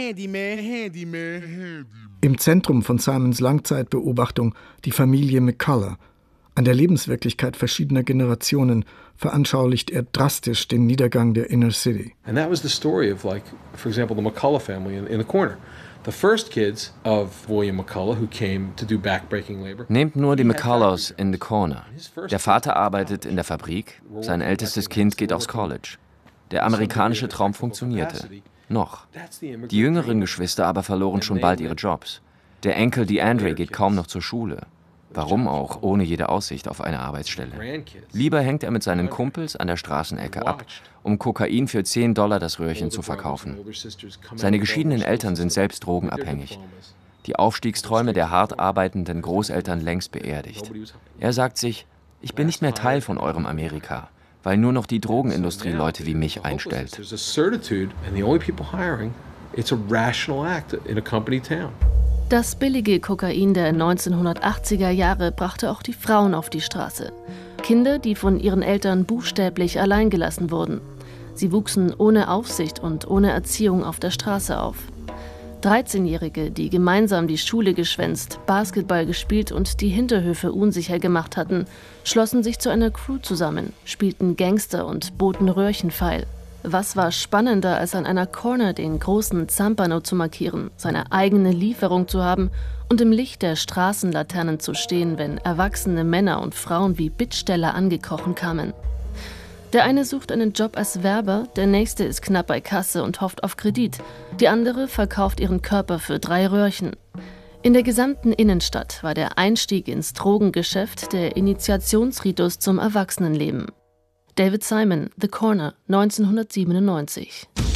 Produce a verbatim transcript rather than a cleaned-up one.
Im Zentrum von Simons Langzeitbeobachtung die Familie McCullough. An der Lebenswirklichkeit verschiedener Generationen veranschaulicht er drastisch den Niedergang der Inner City. And that was the story of, like, for example, the McCullough family in, in the corner. The first kids of William McCullough who came to do backbreaking labor. Nehmt nur die McCulloughs in the corner. Der Vater arbeitet in der Fabrik, sein ältestes Kind geht aufs College. Der amerikanische Traum funktionierte. Noch. Die jüngeren Geschwister aber verloren schon bald ihre Jobs. Der Enkel DeAndre geht kaum noch zur Schule. Warum auch, ohne jede Aussicht auf eine Arbeitsstelle? Lieber hängt er mit seinen Kumpels an der Straßenecke ab, um Kokain für zehn Dollar das Röhrchen zu verkaufen. Seine geschiedenen Eltern sind selbst drogenabhängig. Die Aufstiegsträume der hart arbeitenden Großeltern längst beerdigt. Er sagt sich, ich bin nicht mehr Teil von eurem Amerika, weil nur noch die Drogenindustrie Leute wie mich einstellt. Das billige Kokain der neunzehnhundertachtziger Jahre brachte auch die Frauen auf die Straße. Kinder, die von ihren Eltern buchstäblich allein gelassen wurden. Sie wuchsen ohne Aufsicht und ohne Erziehung auf der Straße auf. dreizehnjährige, die gemeinsam die Schule geschwänzt, Basketball gespielt und die Hinterhöfe unsicher gemacht hatten, schlossen sich zu einer Crew zusammen, spielten Gangster und boten Röhrchen feil. Was war spannender, als an einer Corner den großen Zampano zu markieren, seine eigene Lieferung zu haben und im Licht der Straßenlaternen zu stehen, wenn erwachsene Männer und Frauen wie Bittsteller angekrochen kamen? Der eine sucht einen Job als Werber, der nächste ist knapp bei Kasse und hofft auf Kredit. Die andere verkauft ihren Körper für drei Röhrchen. In der gesamten Innenstadt war der Einstieg ins Drogengeschäft der Initiationsritus zum Erwachsenenleben. David Simon, The Corner, neunzehnhundertsiebenundneunzig.